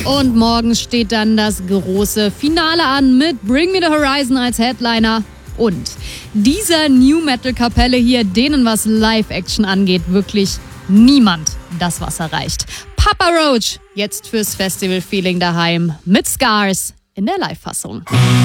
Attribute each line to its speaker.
Speaker 1: Und morgen steht dann das große Finale an mit Bring Me The Horizon als Headliner. Und dieser New-Metal-Kapelle hier, denen was Live-Action angeht, wirklich niemand das Wasser reicht. Papa Roach, jetzt fürs Festival-Feeling daheim mit Scars in der Live-Fassung.